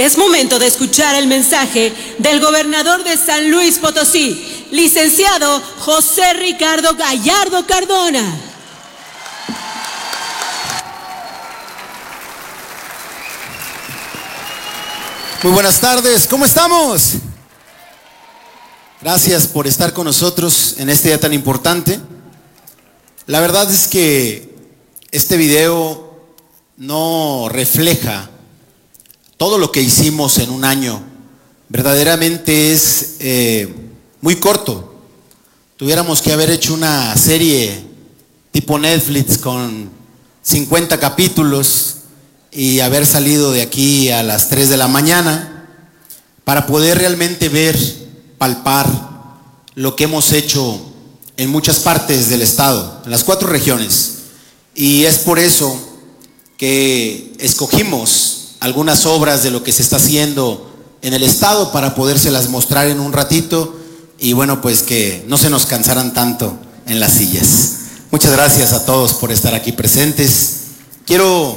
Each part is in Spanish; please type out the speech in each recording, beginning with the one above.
Es momento de escuchar el mensaje del gobernador de San Luis Potosí, licenciado José Ricardo Gallardo Cardona. Muy buenas tardes, ¿cómo estamos? Gracias por estar con nosotros en este día tan importante. La verdad es que este video no refleja todo lo que hicimos en un año. Verdaderamente es muy corto. Tuviéramos que haber hecho una serie tipo Netflix con 50 capítulos y haber salido de aquí a las 3 de la mañana para poder realmente ver, palpar lo que hemos hecho en muchas partes del estado, en las 4 regiones. Y es por eso que escogimos algunas obras de lo que se está haciendo en el estado para podérselas mostrar en un ratito y bueno, pues que no se nos cansaran tanto en las sillas. Muchas gracias a todos por estar aquí presentes. Quiero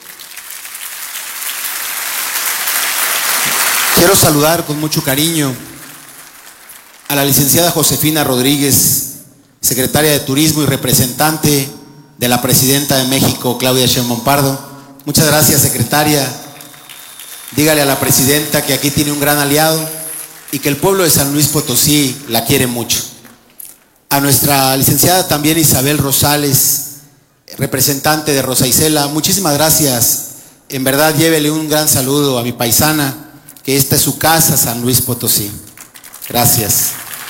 saludar con mucho cariño a la licenciada Josefina Rodríguez, secretaria de Turismo y representante de la presidenta de México, Claudia Sheinbaum Pardo. Muchas gracias, secretaria. Dígale a la presidenta que aquí tiene un gran aliado y que el pueblo de San Luis Potosí la quiere mucho. A nuestra licenciada también Isabel Rosales, representante de Rosa Isela, muchísimas gracias. En verdad, llévele un gran saludo a mi paisana, que esta es su casa, San Luis Potosí. Gracias.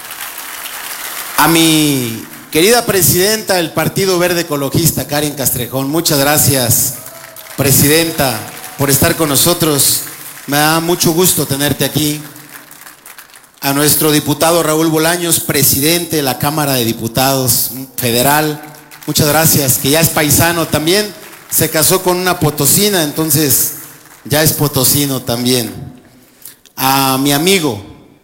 A mi querida presidenta del Partido Verde Ecologista, Karen Castrejón, muchas gracias, presidenta, por estar con nosotros. Me da mucho gusto tenerte aquí. A nuestro diputado Raúl Bolaños, presidente de la Cámara de Diputados Federal, muchas gracias, que ya es paisano también, se casó con una potosina, entonces ya es potosino también. A mi amigo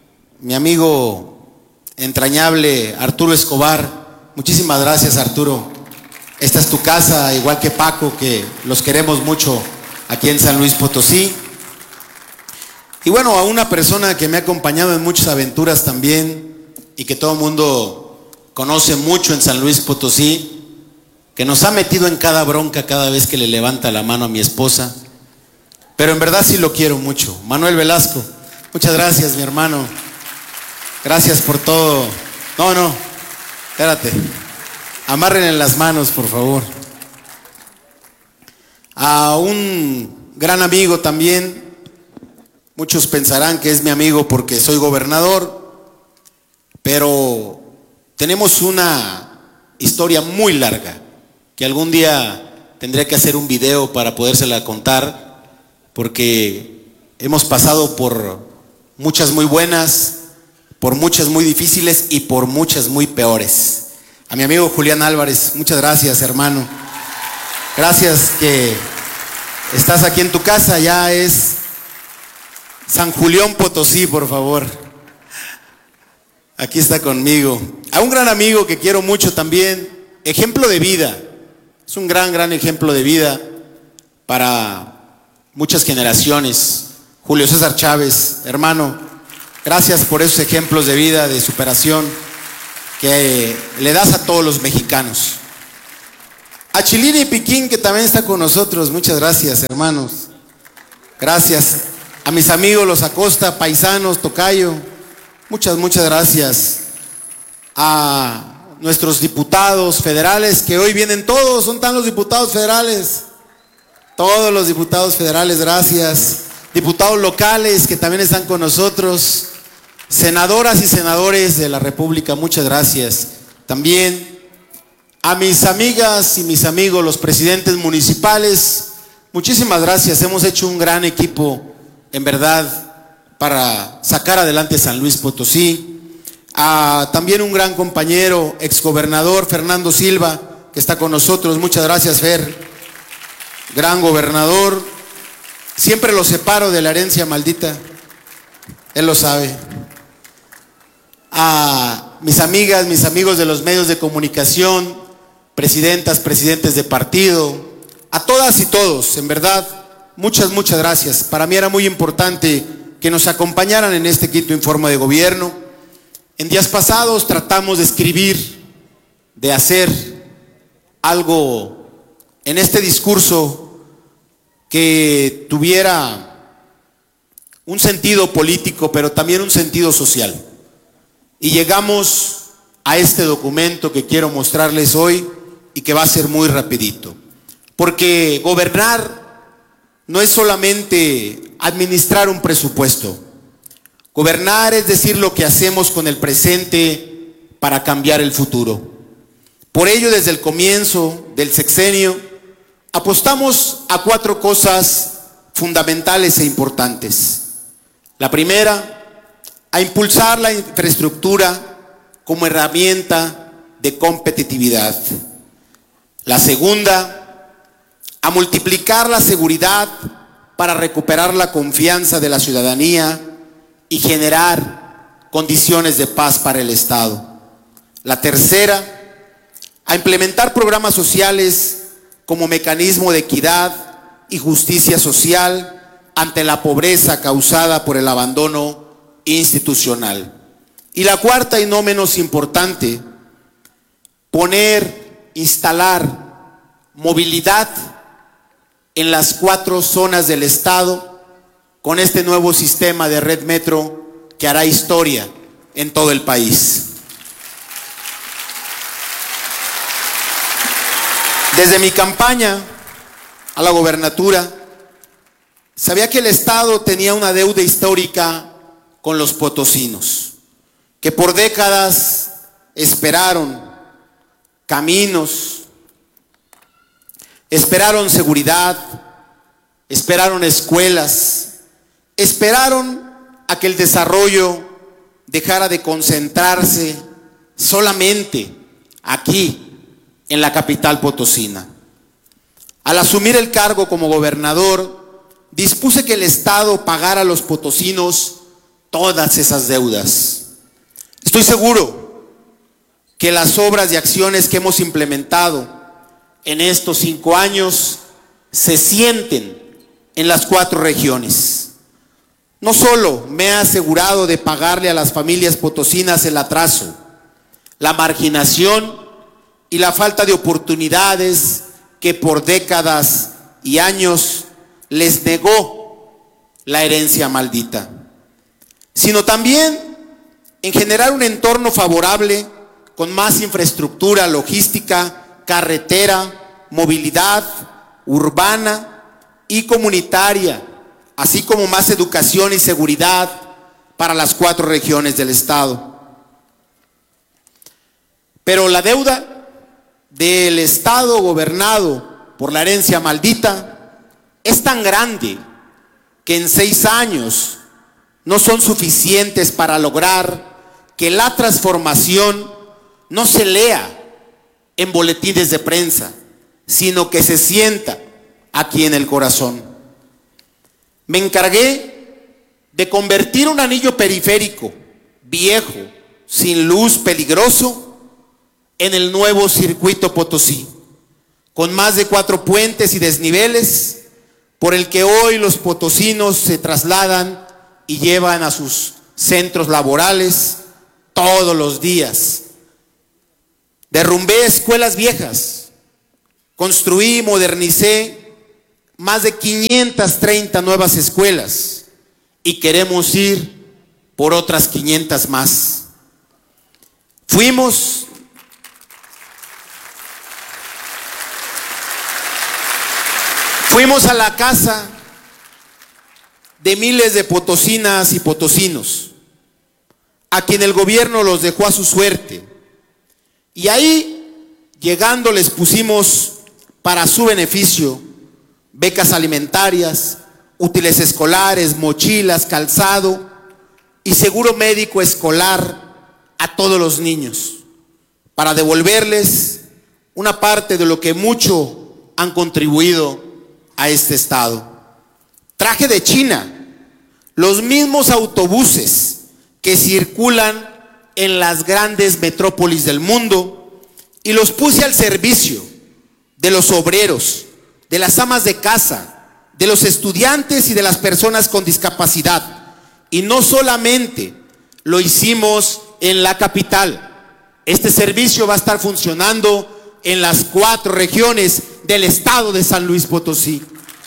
entrañable Arturo Escobar, muchísimas gracias, Arturo. Esta es tu casa, igual que Paco, que los queremos mucho aquí en San Luis Potosí. Y bueno, a una persona que me ha acompañado en muchas aventuras también y que todo el mundo conoce mucho en San Luis Potosí, que nos ha metido en cada bronca cada vez que le levanta la mano a mi esposa, pero en verdad sí lo quiero mucho. Manuel Velasco, muchas gracias, mi hermano. Gracias por todo. No, espérate. Amarren en las manos, por favor. A un gran amigo también, muchos pensarán que es mi amigo porque soy gobernador, pero tenemos una historia muy larga que algún día tendré que hacer un video para podérsela contar, porque hemos pasado por muchas muy buenas, por muchas muy difíciles y por muchas muy peores. A mi amigo Julián Álvarez, muchas gracias, hermano. Gracias que estás aquí en tu casa, ya es San Julián Potosí, por favor. Aquí está conmigo. A un gran amigo que quiero mucho también, ejemplo de vida. Es un gran ejemplo de vida para muchas generaciones. Julio César Chávez, hermano, gracias por esos ejemplos de vida, de superación que le das a todos los mexicanos. A Chilini Piquín, que también está con nosotros, muchas gracias, hermanos. Gracias. A mis amigos los Acosta, paisanos, tocayo, muchas gracias. A nuestros diputados federales, que hoy vienen todos, son tan los diputados federales. Todos los diputados federales, gracias. Diputados locales que también están con nosotros. Senadoras y senadores de la República, muchas gracias. También a mis amigas y mis amigos, los presidentes municipales, muchísimas gracias. Hemos hecho un gran equipo, en verdad, para sacar adelante San Luis Potosí. También un gran compañero, exgobernador Fernando Silva, que está con nosotros. Muchas gracias, Fer. Gran gobernador. Siempre lo separo de la herencia maldita. Él lo sabe. A mis amigas, mis amigos de los medios de comunicación, presidentas, presidentes de partido, a todas y todos, en verdad, muchas gracias. Para mí era muy importante que nos acompañaran en este quinto informe de gobierno. En días pasados tratamos de escribir, de hacer algo en este discurso que tuviera un sentido político, pero también un sentido social. Y llegamos a este documento que quiero mostrarles hoy y que va a ser muy rapidito. Porque gobernar no es solamente administrar un presupuesto. Gobernar es decir lo que hacemos con el presente para cambiar el futuro. Por ello, desde el comienzo del sexenio, apostamos a 4 cosas fundamentales e importantes. La primera, a impulsar la infraestructura como herramienta de competitividad. La segunda, a multiplicar la seguridad para recuperar la confianza de la ciudadanía y generar condiciones de paz para el Estado. La tercera, a implementar programas sociales como mecanismo de equidad y justicia social ante la pobreza causada por el abandono institucional. Y la cuarta, y no menos importante, instalar movilidad en las 4 zonas del Estado con este nuevo sistema de red metro que hará historia en todo el país. Desde mi campaña a la gobernatura, sabía que el Estado tenía una deuda histórica con los potosinos, que por décadas esperaron caminos, esperaron seguridad, esperaron escuelas, esperaron a que el desarrollo dejara de concentrarse solamente aquí, en la capital potosina. Al asumir el cargo como gobernador, dispuse que el Estado pagara a los potosinos todas esas deudas. Estoy seguro que las obras y acciones que hemos implementado en estos 5 años se sienten en las 4 regiones. No solo me he asegurado de pagarle a las familias potosinas el atraso, la marginación y la falta de oportunidades que por décadas y años les negó la herencia maldita, sino también en generar un entorno favorable con más infraestructura logística, carretera, movilidad urbana y comunitaria, así como más educación y seguridad para las 4 regiones del Estado. Pero la deuda del Estado gobernado por la herencia maldita es tan grande que en 6 años no son suficientes para lograr que la transformación no se lea en boletines de prensa, sino que se sienta aquí en el corazón. Me encargué de convertir un anillo periférico viejo, sin luz, peligroso, en el nuevo circuito Potosí, con más de 4 puentes y desniveles, por el que hoy los potosinos se trasladan y llevan a sus centros laborales todos los días. Derrumbé escuelas viejas, construí y modernicé más de 530 nuevas escuelas y queremos ir por otras 500 más. Fuimos a la casa de miles de potosinas y potosinos, a quien el gobierno los dejó a su suerte. Y ahí, llegando, les pusimos para su beneficio becas alimentarias, útiles escolares, mochilas, calzado y seguro médico escolar a todos los niños, para devolverles una parte de lo que mucho han contribuido a este Estado. Traje de China los mismos autobuses que circulan en las grandes metrópolis del mundo y los puse al servicio de los obreros, de las amas de casa, de los estudiantes y de las personas con discapacidad. Y no solamente lo hicimos en la capital. Este servicio va a estar funcionando en las 4 regiones del estado de San Luis Potosí.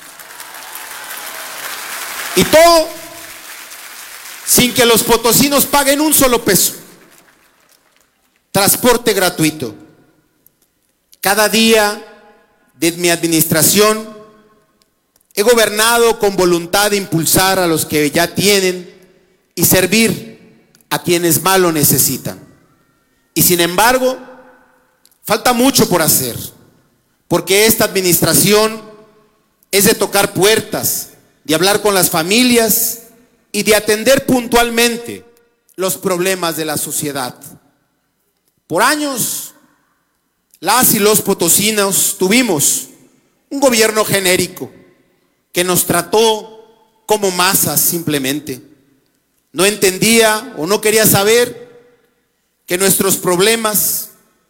Y todo sin que los potosinos paguen un solo peso. Transporte gratuito. Cada día de mi administración he gobernado con voluntad de impulsar a los que ya tienen y servir a quienes más lo necesitan. Y sin embargo, falta mucho por hacer, porque esta administración es de tocar puertas, de hablar con las familias y de atender puntualmente los problemas de la sociedad. Por años, las y los potosinos tuvimos un gobierno genérico que nos trató como masas simplemente. No entendía o no quería saber que nuestros problemas,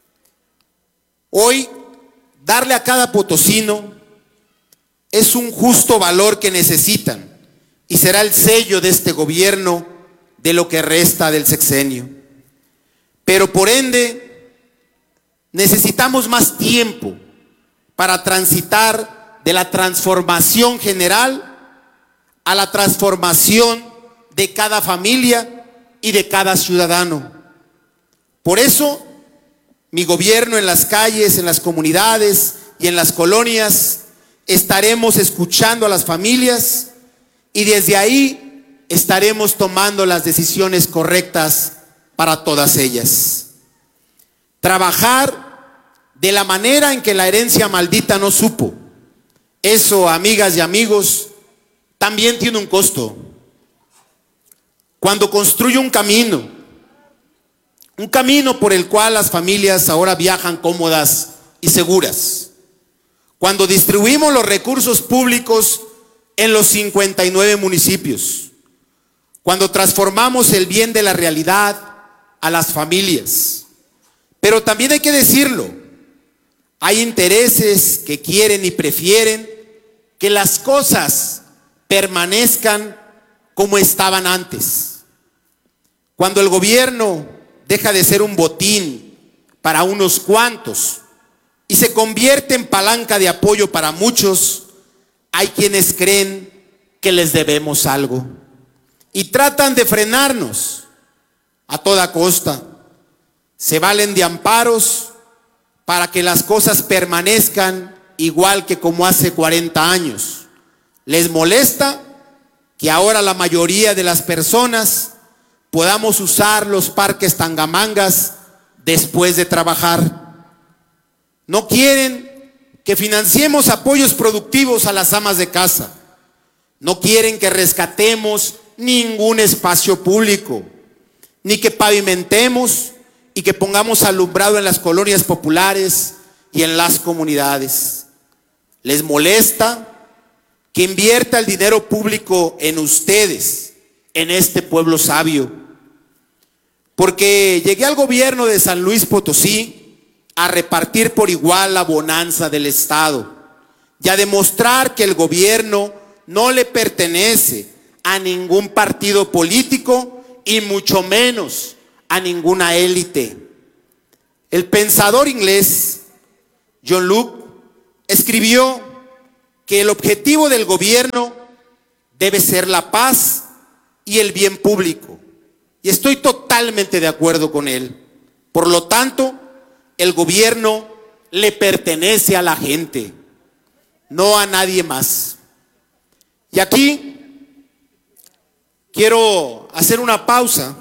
hoy darle a cada potosino es un justo valor que necesitan y será el sello de este gobierno de lo que resta del sexenio. Pero por ende, necesitamos más tiempo para transitar de la transformación general a la transformación de cada familia y de cada ciudadano. Por eso, mi gobierno en las calles, en las comunidades y en las colonias, estaremos escuchando a las familias y desde ahí estaremos tomando las decisiones correctas para todas ellas. Trabajar de la manera en que la herencia maldita no supo. Eso, amigas y amigos, también tiene un costo. Cuando construye un camino por el cual las familias ahora viajan cómodas y seguras. Cuando distribuimos los recursos públicos en los 59 municipios. Cuando transformamos el bien de la realidad a las familias. Pero también hay que decirlo, hay intereses que quieren y prefieren que las cosas permanezcan como estaban antes. Cuando el gobierno deja de ser un botín para unos cuantos y se convierte en palanca de apoyo para muchos, hay quienes creen que les debemos algo y tratan de frenarnos a toda costa. Se valen de amparos para que las cosas permanezcan igual que como hace 40 años. Les molesta que ahora la mayoría de las personas podamos usar los parques Tangamangas después de trabajar. No quieren que financiemos apoyos productivos a las amas de casa. No quieren que rescatemos ningún espacio público, ni que pavimentemos y que pongamos alumbrado en las colonias populares y en las comunidades. Les molesta que invierta el dinero público en ustedes, en este pueblo sabio. Porque llegué al gobierno de San Luis Potosí a repartir por igual la bonanza del Estado y a demostrar que el gobierno no le pertenece a ningún partido político y mucho menos a ninguna élite. El pensador inglés John Locke escribió que el objetivo del gobierno debe ser la paz y el bien público. Y estoy totalmente de acuerdo con él. Por lo tanto, el gobierno le pertenece a la gente, no a nadie más. Y aquí quiero hacer una pausa,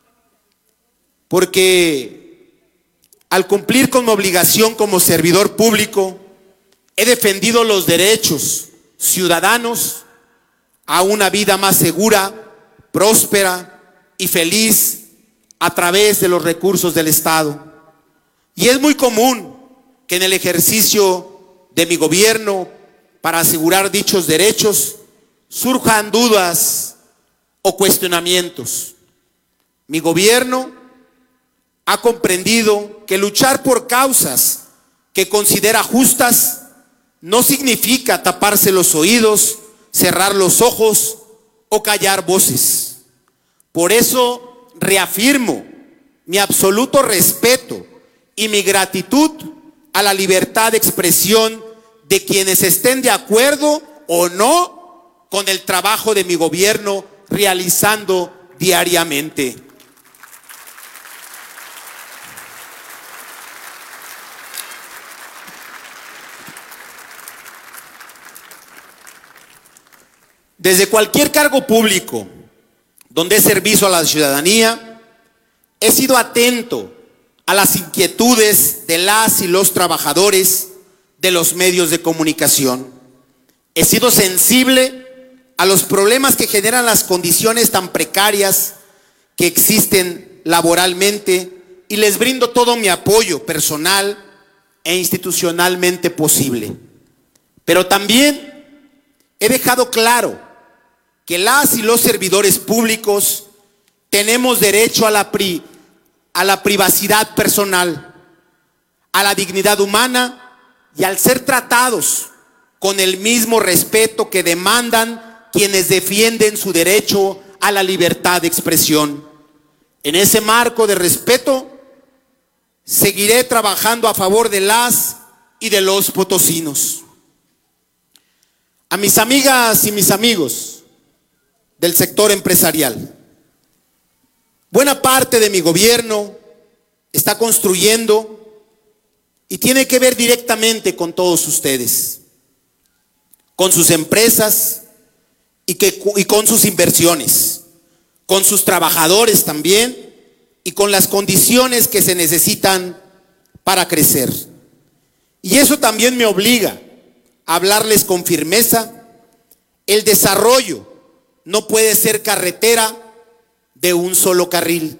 porque al cumplir con mi obligación como servidor público, he defendido los derechos ciudadanos a una vida más segura, próspera y feliz a través de los recursos del Estado. Y es muy común que en el ejercicio de mi gobierno para asegurar dichos derechos surjan dudas o cuestionamientos. Mi gobierno ha comprendido que luchar por causas que considera justas no significa taparse los oídos, cerrar los ojos o callar voces. Por eso reafirmo mi absoluto respeto y mi gratitud a la libertad de expresión de quienes estén de acuerdo o no con el trabajo de mi gobierno realizando diariamente. Desde cualquier cargo público donde es servicio a la ciudadanía, he sido atento a las inquietudes de las y los trabajadores de los medios de comunicación. He sido sensible a los problemas que generan las condiciones tan precarias que existen laboralmente y les brindo todo mi apoyo personal e institucionalmente posible. Pero también he dejado claro que las y los servidores públicos tenemos derecho a la privacidad personal, a la dignidad humana y al ser tratados con el mismo respeto que demandan quienes defienden su derecho a la libertad de expresión. En ese marco de respeto, seguiré trabajando a favor de las y de los potosinos. A mis amigas y mis amigos del sector empresarial, buena parte de mi gobierno está construyendo y tiene que ver directamente con todos ustedes, con sus empresas y con sus inversiones, con sus trabajadores también y con las condiciones que se necesitan para crecer. Y eso también me obliga a hablarles con firmeza. El desarrollo no puede ser carretera de un solo carril.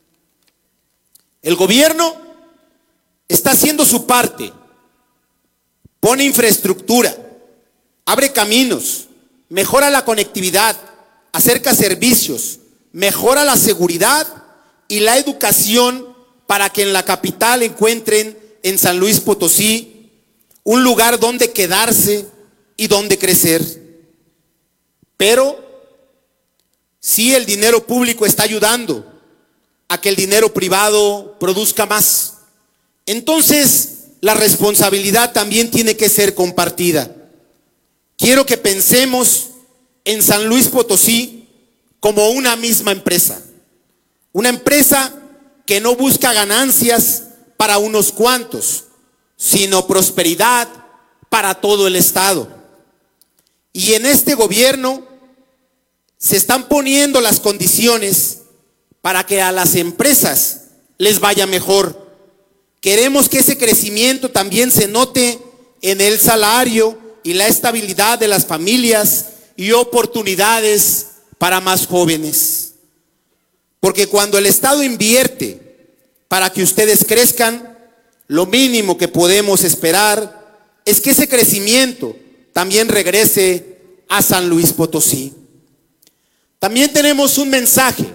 El gobierno está haciendo su parte, pone infraestructura, abre caminos, mejora la conectividad, acerca servicios, mejora la seguridad y la educación para que en la capital encuentren en San Luis Potosí un lugar donde quedarse y donde crecer. Pero sí, el dinero público está ayudando a que el dinero privado produzca más. Entonces, la responsabilidad también tiene que ser compartida. Quiero que pensemos en San Luis Potosí como una misma empresa. Una empresa que no busca ganancias para unos cuantos, sino prosperidad para todo el estado. Y en este gobierno se están poniendo las condiciones para que a las empresas les vaya mejor. Queremos que ese crecimiento también se note en el salario y la estabilidad de las familias y oportunidades para más jóvenes. Porque cuando el Estado invierte para que ustedes crezcan, lo mínimo que podemos esperar es que ese crecimiento también regrese a San Luis Potosí. También tenemos un mensaje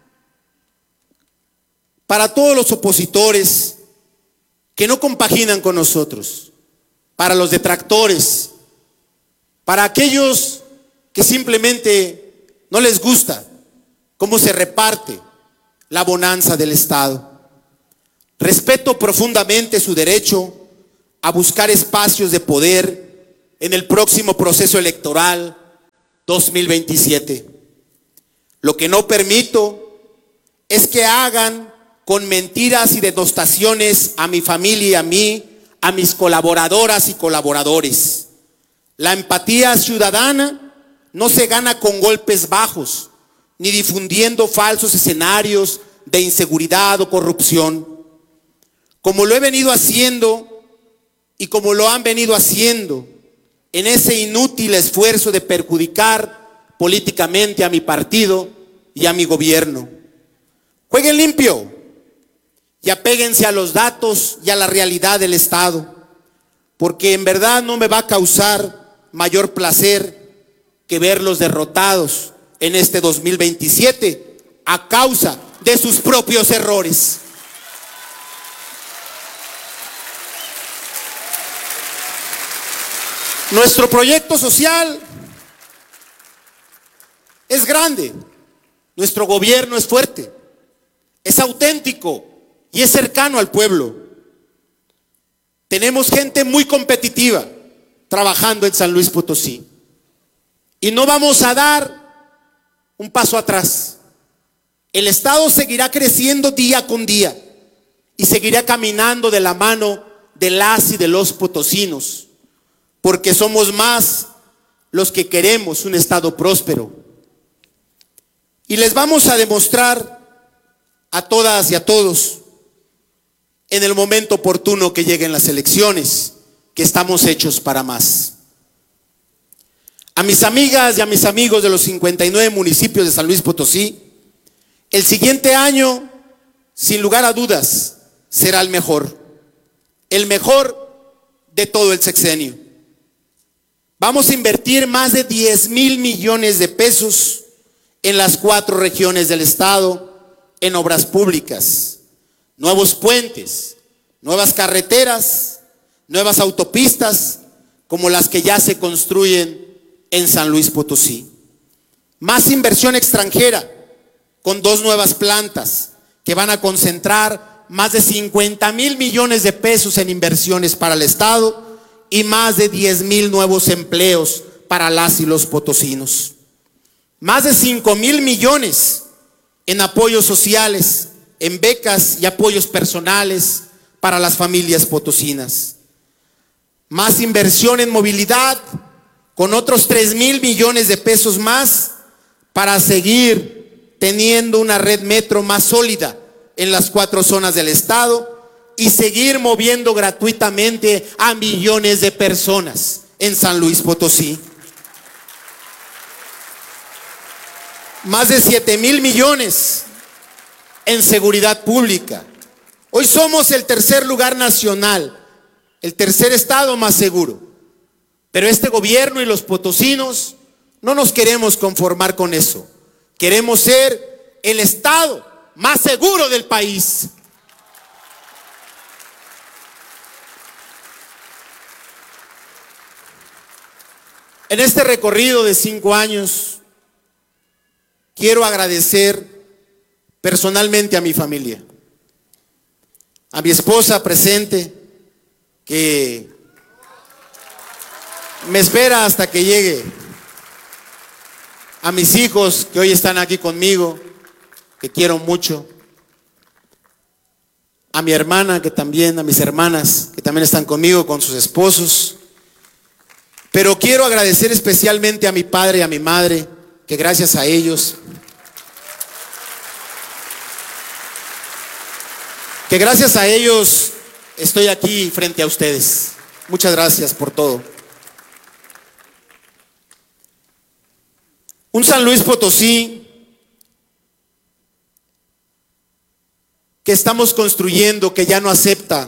para todos los opositores que no compaginan con nosotros, para los detractores, para aquellos que simplemente no les gusta cómo se reparte la bonanza del Estado. Respeto profundamente su derecho a buscar espacios de poder en el próximo proceso electoral 2027. Lo que no permito es que hagan con mentiras y denostaciones a mi familia y a mí, a mis colaboradoras y colaboradores. La empatía ciudadana no se gana con golpes bajos, ni difundiendo falsos escenarios de inseguridad o corrupción. Como lo he venido haciendo y como lo han venido haciendo en ese inútil esfuerzo de perjudicar políticamente a mi partido y a mi gobierno. Jueguen limpio y apéguense a los datos y a la realidad del Estado, porque en verdad no me va a causar mayor placer que verlos derrotados en este 2027 a causa de sus propios errores. Nuestro proyecto social es grande, nuestro gobierno es fuerte, es auténtico y es cercano al pueblo. Tenemos gente muy competitiva trabajando en San Luis Potosí y no vamos a dar un paso atrás. El Estado seguirá creciendo día con día y seguirá caminando de la mano de las y de los potosinos, porque somos más los que queremos un Estado próspero. Y les vamos a demostrar a todas y a todos en el momento oportuno que lleguen las elecciones que estamos hechos para más. A mis amigas y a mis amigos de los 59 municipios de San Luis Potosí, el siguiente año, sin lugar a dudas, será el mejor de todo el sexenio. Vamos a invertir más de 10,000 millones de pesos en las 4 regiones del estado en obras públicas, nuevos puentes, nuevas carreteras, nuevas autopistas, como las que ya se construyen en San Luis Potosí. Más inversión extranjera, con 2 nuevas plantas que van a concentrar más de 50,000 millones de pesos en inversiones para el estado y más de 10,000 nuevos empleos para las y los potosinos. Más de 5,000 millones en apoyos sociales, en becas y apoyos personales para las familias potosinas. Más inversión en movilidad, con otros 3,000 millones de pesos más para seguir teniendo una red metro más sólida en las 4 zonas del estado y seguir moviendo gratuitamente a millones de personas en San Luis Potosí. Más de 7,000 millones en seguridad pública. Hoy somos el tercer lugar nacional, el tercer estado más seguro. Pero este gobierno y los potosinos no nos queremos conformar con eso. Queremos ser el estado más seguro del país. En este recorrido de 5 años, quiero agradecer personalmente a mi familia, a mi esposa presente, que me espera hasta que llegue, a mis hijos que hoy están aquí conmigo, que quiero mucho, a mi hermana que también, a mis hermanas que también están conmigo con sus esposos. Pero quiero agradecer especialmente a mi padre y a mi madre, que gracias a ellos, estoy aquí frente a ustedes. Muchas gracias por todo. Un San Luis Potosí que estamos construyendo, que ya no acepta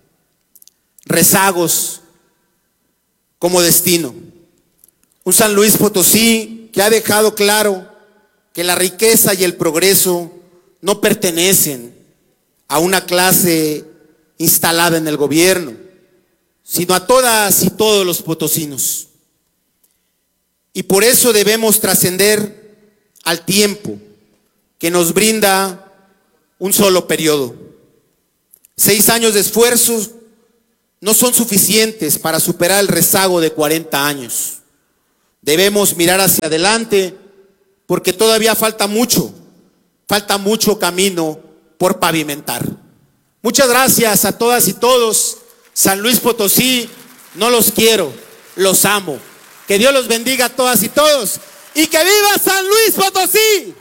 rezagos como destino. Un San Luis Potosí que ha dejado claro que la riqueza y el progreso no pertenecen a una clase instalada en el gobierno, sino a todas y todos los potosinos. Y por eso debemos trascender al tiempo que nos brinda un solo periodo. 6 años de esfuerzos no son suficientes para superar el rezago de 40 años. Debemos mirar hacia adelante porque todavía falta mucho camino por pavimentar. Muchas gracias a todas y todos. San Luis Potosí, no los quiero, los amo. Que Dios los bendiga a todas y todos. ¡Y que viva San Luis Potosí!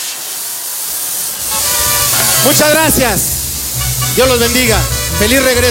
Muchas gracias. Dios los bendiga. Feliz regreso.